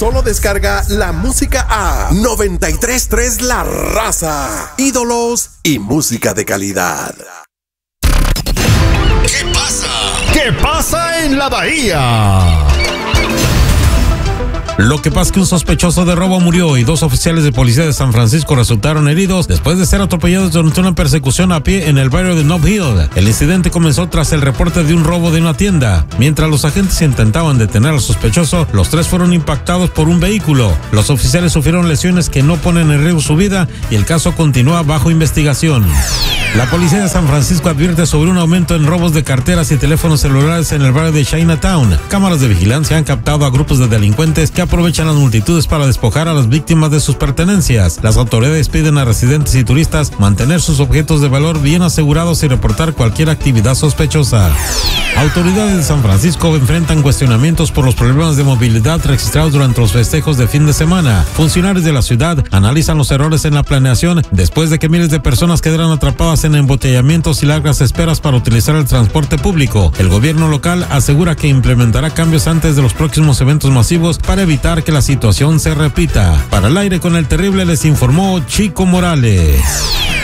Solo descarga la música a 93.3 La Raza. Ídolos y música de calidad. ¿Qué pasa? ¿Qué pasa en la Bahía? Lo que pasa es que un sospechoso de robo murió y 2 oficiales de policía de San Francisco resultaron heridos después de ser atropellados durante una persecución a pie en el barrio de Nob Hill. El incidente comenzó tras el reporte de un robo de una tienda. Mientras los agentes intentaban detener al sospechoso, los 3 fueron impactados por un vehículo. Los oficiales sufrieron lesiones que no ponen en riesgo su vida y el caso continúa bajo investigación. La policía de San Francisco advierte sobre un aumento en robos de carteras y teléfonos celulares en el barrio de Chinatown. Cámaras de vigilancia han captado a grupos de delincuentes que aprovechan las multitudes para despojar a las víctimas de sus pertenencias. Las autoridades piden a residentes y turistas mantener sus objetos de valor bien asegurados y reportar cualquier actividad sospechosa. Autoridades de San Francisco enfrentan cuestionamientos por los problemas de movilidad registrados durante los festejos de fin de semana. Funcionarios de la ciudad analizan los errores en la planeación después de que miles de personas quedaran atrapadas en embotellamientos y largas esperas para utilizar el transporte público. El gobierno local asegura que implementará cambios antes de los próximos eventos masivos para evitar que la situación se repita. Para el aire con el terrible les informó Chico Morales.